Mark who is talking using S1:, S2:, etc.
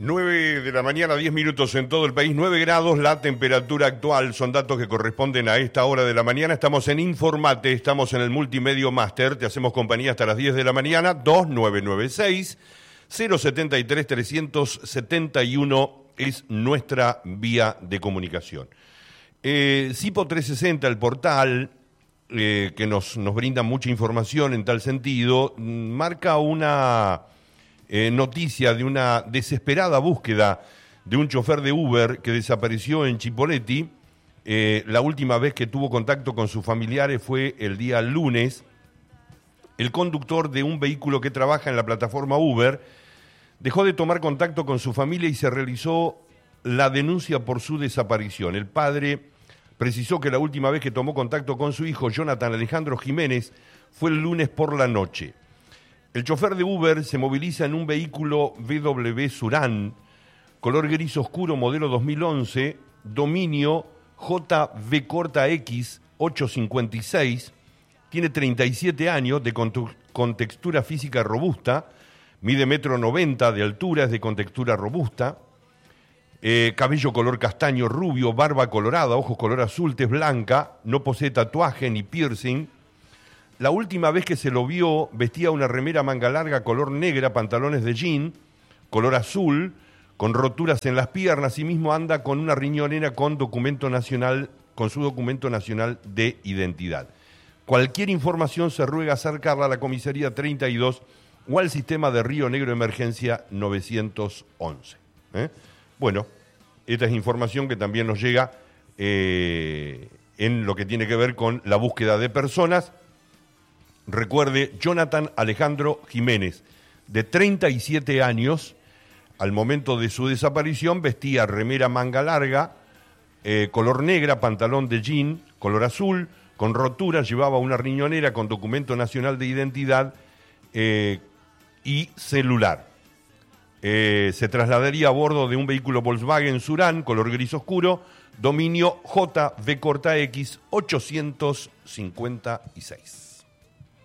S1: 9 de la mañana, 10 minutos en todo el país, 9 grados la temperatura actual, son datos que corresponden a esta hora de la mañana. Estamos en Informate, estamos en el Multimedio Máster, te hacemos compañía hasta las 10 de la mañana, 2996-073-371 es nuestra vía de comunicación. Cipo 360, el portal que nos brinda mucha información en tal sentido, marca una noticia de una desesperada búsqueda de un chofer de Uber que desapareció en Chipoleti. La última vez que tuvo contacto con sus familiares fue el día lunes. El conductor de un vehículo que trabaja en la plataforma Uber dejó de tomar contacto con su familia y se realizó la denuncia por su desaparición. El padre precisó que la última vez que tomó contacto con su hijo, Jonathan Alejandro Jiménez, fue el lunes por la noche. El chofer de Uber se moviliza en un vehículo VW Surán, color gris oscuro, modelo 2011, dominio JV X856, tiene 37 años, de contextura física robusta, mide 1,90 m de altura, es de contextura robusta, cabello color castaño rubio, barba colorada, ojos color azul, tez blanca, no posee tatuaje ni piercing. La última vez que se lo vio vestía una remera manga larga color negra, pantalones de jean, color azul, con roturas en las piernas, y mismo anda con una riñonera con su documento nacional de identidad. Cualquier información se ruega acercarla a la comisaría 32 o al sistema de Río Negro Emergencia 911. Bueno, esta es información que también nos llega en lo que tiene que ver con la búsqueda de personas. Recuerde, Jonathan Alejandro Jiménez, de 37 años, al momento de su desaparición vestía remera manga larga, color negra, pantalón de jean, color azul, con roturas, llevaba una riñonera con documento nacional de identidad y celular. Se trasladaría a bordo de un vehículo Volkswagen Surán, color gris oscuro, dominio JV X856.